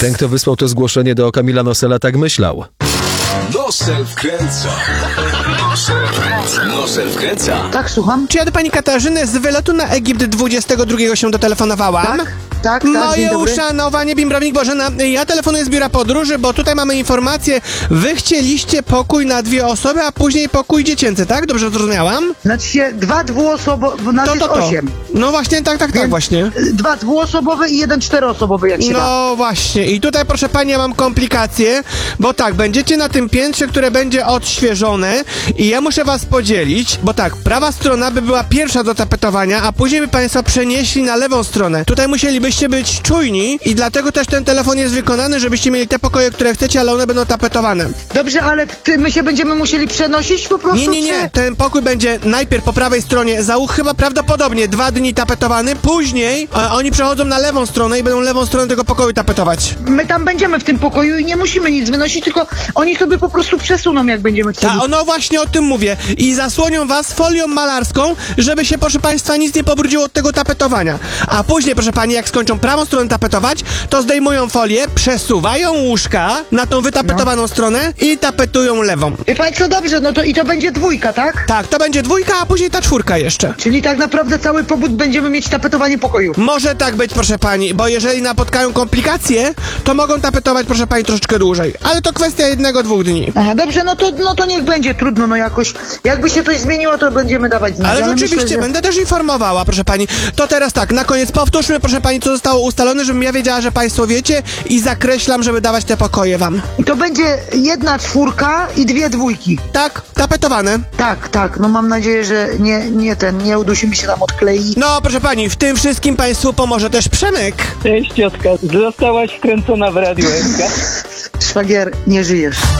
Ten, kto wysłał to zgłoszenie do Kamila Nosela, tak myślał. Nosel wkręca. Nosel wkręca. Tak, słucham? Czy ja do pani Katarzyny z wylotu na Egipt 22 się dotelefonowałam? Tak, Moje dzień dobry. uszanowanie, Bimbrownik Bożena. Ja telefonuję z biura podróży, bo tutaj mamy informację. Wy chcieliście pokój na 2 osoby, a później pokój dziecięcy, tak? Dobrze zrozumiałam? Znaczy się 2 dwuosobowe, bo nas jest 8. No właśnie, tak, właśnie. 2 dwuosobowe i 1 czteroosobowy, jak się da. No właśnie, i tutaj proszę pani, ja mam komplikacje, bo tak, będziecie na tym piętrze, które będzie odświeżone i ja muszę was podzielić, bo tak, prawa strona by była pierwsza do tapetowania, a później by państwo przenieśli na lewą stronę. Tutaj musielibyście być czujni i dlatego też ten telefon jest wykonany, żebyście mieli te pokoje, które chcecie, ale one będą tapetowane. Dobrze, ale my się będziemy musieli przenosić po prostu? Nie, ten pokój będzie najpierw po prawej stronie, chyba prawdopodobnie 2 dni tapetowany, później oni przechodzą na lewą stronę i będą lewą stronę tego pokoju tapetować. My tam będziemy w tym pokoju i nie musimy nic wynosić, tylko oni sobie po prostu przesuną, jak będziemy chcieli. No właśnie o tym mówię. I zasłonią was folią malarską, żeby się, proszę państwa, nic nie pobrudziło od tego tapetowania. A później, proszę pani, jak skończą prawą stronę tapetować, to zdejmują folię, przesuwają łóżka na tą wytapetowaną stronę i tapetują lewą. Wie pani co, dobrze, no to i to będzie 2, tak? Tak, to będzie 2, a później ta 4 jeszcze. Czyli tak naprawdę cały pobud będziemy mieć tapetowanie pokoju. Może tak być, proszę pani, bo jeżeli napotkają komplikacje, to mogą tapetować, proszę pani, troszeczkę dłużej. Ale to kwestia 1-2 dni. Aha, dobrze, no to niech będzie, trudno, no jakoś. Jakby się coś zmieniło, to będziemy dawać znać. Ale rzeczywiście, myślę, że... będę też informowała, proszę pani. To teraz tak, na koniec powtórzmy, proszę pani, co zostało ustalone, żebym ja wiedziała, że państwo wiecie i zakreślam, żeby dawać te pokoje wam. To będzie 1 4 i 2 2. Tak, tapetowane. Tak, no mam nadzieję, że nie udusimy się tam odklei. No, proszę pani, w tym wszystkim państwu pomoże też Przemek. Cześć ciotka, zostałaś wkręcona w Radio MK. Szwagier, nie żyjesz.